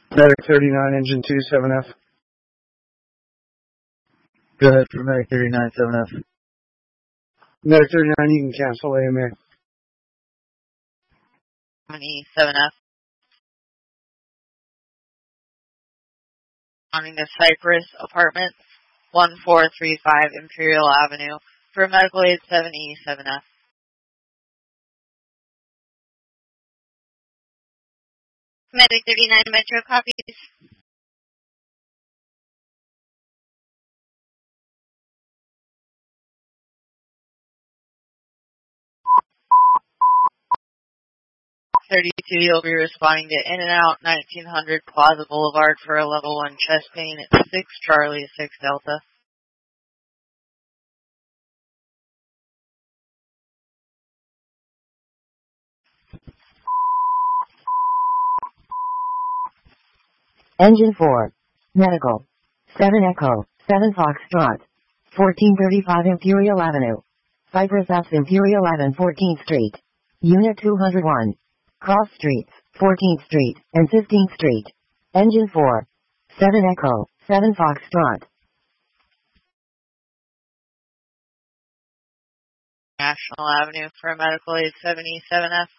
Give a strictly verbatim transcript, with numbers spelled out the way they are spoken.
Medic thirty-nine, engine two, seven F. Go ahead for Medic thirty-nine, seven F. Medic thirty-nine, you can cancel A M A. seven E, seven F. Responding to Cypress Apartments, one four three five Imperial Avenue, for medical aid seven E, seven F. Medic thirty-nine, Metro copies. thirty-two, you'll be responding to In and Out, nineteen hundred Plaza Boulevard for a level one chest pain at six Charlie, six Delta. Engine four. Medical. seven Echo, seven Foxtrot. fourteen thirty-five Imperial Avenue. Cypress F. Imperial Avenue, fourteenth Street. Unit two hundred one. Cross Streets, fourteenth Street, and fifteenth Street. Engine four. seven Echo, seven Foxtrot. National Avenue for medical aid seven E, seven F.